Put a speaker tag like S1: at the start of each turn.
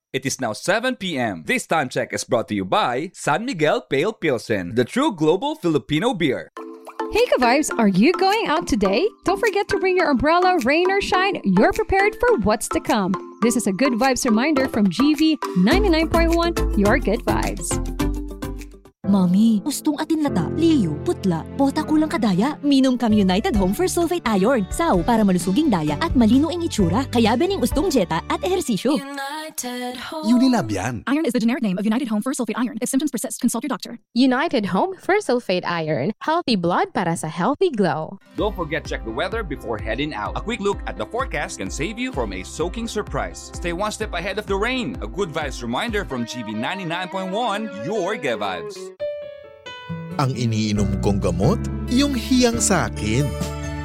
S1: It is now 7 p.m. This time check is brought to you by San Miguel Pale Pilsen, the true global Filipino beer.
S2: Hey Ka-Vibes, are you going out today? Don't forget to bring your umbrella, rain or shine. You're prepared for what's to come. This is a Good Vibes reminder from GV 99.1, your Good Vibes.
S3: Mami, ustong atin lata, liyo, putla, bota kulang kadaya. Minom kang United Home for Sulfate Iron. Saw para malusuging daya at malino ang itsura. Kaya bening ustong jeta at ehersisyo.
S4: United Home.
S5: Unilab yan.
S6: Iron is the generic name of United Home for Sulfate Iron. If symptoms persist, consult your doctor.
S7: United Home for Sulfate Iron. Healthy blood para sa healthy glow.
S1: Don't forget to check the weather before heading out. A quick look at the forecast can save you from a soaking surprise. Stay one step ahead of the rain. A Good Vibes reminder from GV 99.1, your Good Vibes.
S5: Ang iniinom kong gamot, yung hiyang sa akin.